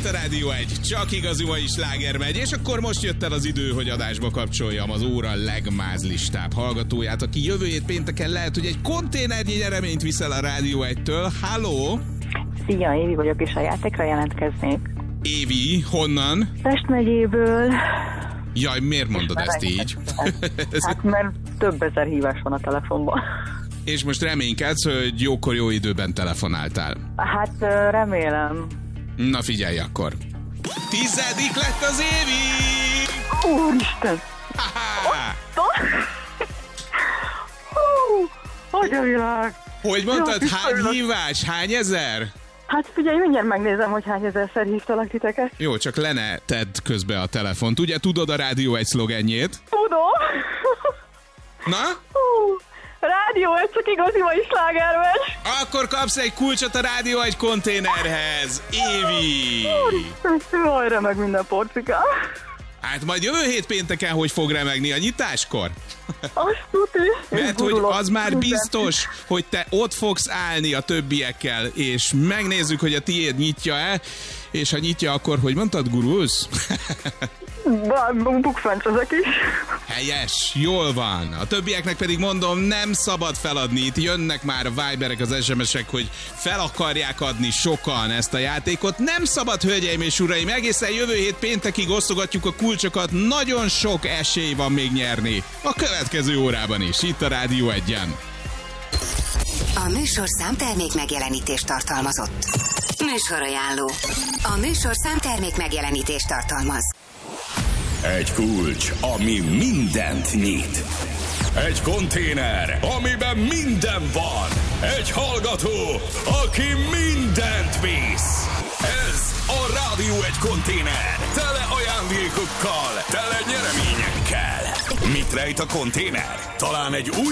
Itt a Rádió 1, csak igazi mai sláger megy, és akkor most jött el az idő, hogy adásba kapcsoljam az óra legmázlistább hallgatóját, aki jövő hét pénteken lehet, hogy egy konténernyi nyereményt viszel a Rádió 1-től. Halló! Szia, Évi vagyok, és a játékra jelentkeznék. Évi, honnan? Pest megyéből. Jaj, miért mondod ezt így? Hát mert több ezer hívás van a telefonban. És most reménykedsz, hogy jókor jó időben telefonáltál. Hát remélem. Na figyelj akkor. 10. lett az Évi! Úristen! Hogy a világ! Hogy mondtad, hány hívás? Hány ezer? Hát figyelj, mindjárt megnézem, hogy hány ezerszer hívtalak titeket. Jó, csak le ne tedd közbe a telefont. Ugye tudod a Rádió 1 szlogenjét? Tudom! Na? Rádió 1, csak igazi mai sláger megy. Akkor kapsz egy kulcsot a Rádió 1 konténerhez. Évi! Jaj, remeg minden porcikám. Hát majd jövő hét pénteken hogy fog remegni a nyitáskor? Azt tuti. Mert hogy az már biztos, hogy te ott fogsz állni a többiekkel, és megnézzük, hogy a tiéd nyitja-e, és ha nyitja, akkor hogy mondtad, gurulsz? Bukfenc ezek is. Helyes, jól van. A többieknek pedig mondom, nem szabad feladni. Itt jönnek már a Viberek, az SMS-ek, hogy fel akarják adni sokan ezt a játékot. Nem szabad, hölgyeim és uraim, egészen jövő hét péntekig osztogatjuk a kulcsokat. Nagyon sok esély van még nyerni. A következő órában is, itt a Rádió 1-en. A műsorszám termék megjelenítést tartalmazott. Műsorajánló. A műsorszám termék megjelenítést tartalmaz. Egy kulcs, ami mindent nyit. Egy konténer, amiben minden van. Egy hallgató, aki mindent visz. Ez a Rádió 1 konténer. Tele ajándékokkal, tele nyereményekkel. Mit rejt a konténer? Talán egy új